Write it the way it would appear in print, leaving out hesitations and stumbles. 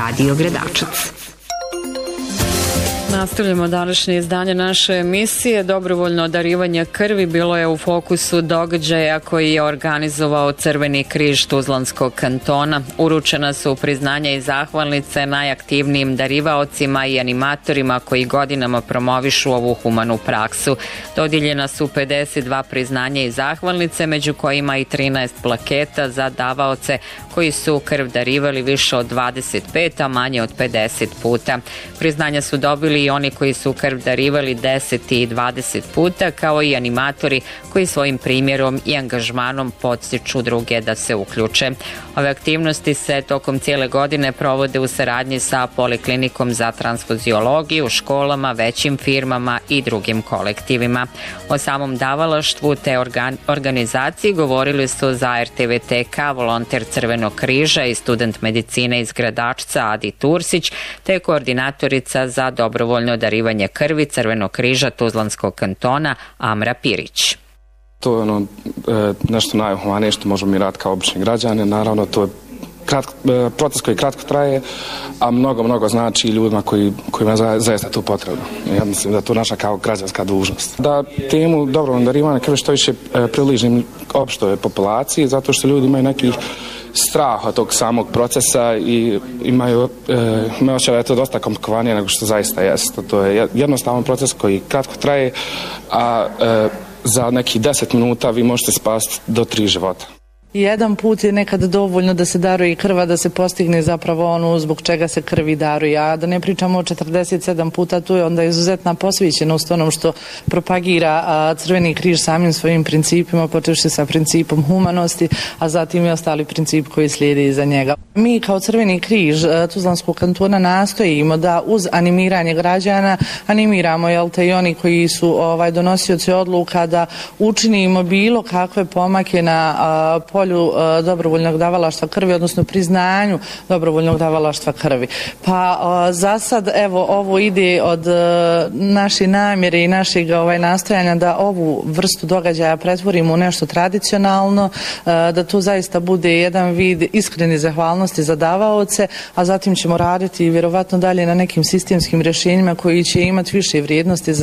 Radio Gradačac. Nastavljamo današnje izdanje naše emisije. Dobrovoljno darivanje krvi bilo je u fokusu događaja koji je organizovao Crveni križ Tuzlanskog kantona. Uručena su priznanja i zahvalnice najaktivnijim darivaocima i animatorima koji godinama promovišu ovu humanu praksu. Dodijeljena su 52 priznanja i zahvalnice, među kojima i 13 plaketa za davaoce koji su krv darivali više od 25, a manje od 50 puta. Priznanja su dobili i oni koji su krv darivali 10 i 20 puta, kao i animatori koji svojim primjerom i angažmanom podstiču druge da se uključe. Ove aktivnosti se tokom cijele godine provode u saradnji sa Poliklinikom za transfuziologiju, školama, većim firmama i drugim kolektivima. O samom davalaštvu te organizaciji govorili su za RTVTK volonter Crvenog križa i student medicine iz Gradačca Adi Tursić, te koordinatorica za dobrovoljno darivanje krvi Crvenog križa Tuzlanskog kantona Amra Pirić. To je nešto najhumanije što možemo mi raditi kao obični građani. Naravno, to je proces koji kratko traje, a mnogo znači ljudima kojima je zaista to potrebno. Ja mislim da je to naša kao građanska dužnost. Da temu dobrovoljno darivanje krvi što više približim opštoj populaciji, zato što ljudi imaju nekih straha tog samog procesa i imaju osjećaj da je to dosta komplikovanije nego što zaista jeste. To je jednostavan proces koji kratko traje, a za nekih 10 minuta vi možete spasiti do 3 života. Jedan put je nekad dovoljno da se daruje krva, da se postigne zapravo ono zbog čega se krvi daruje, a da ne pričamo o 47 puta, tu je onda izuzetna posvećenost onom što propagira Crveni križ samim svojim principima, počevši sa principom humanosti, a zatim i ostali princip koji slijedi iza njega. Mi kao Crveni križ Tuzlanskog kantona nastojimo da uz animiranje građana animiramo i oni koji su donosioci odluka da učinimo bilo kakve pomake na polju dobrovoljnog davalaštva krvi, odnosno priznanju dobrovoljnog davalaštva krvi. Pa za sad, evo, ovo ide od naše namjere i našeg nastojanja da ovu vrstu događaja pretvorimo u nešto tradicionalno, da to zaista bude jedan vid iskrene zahvalnosti za davaoce, a zatim ćemo raditi vjerovatno dalje na nekim sistemskim rješenjima koji će imati više vrijednosti za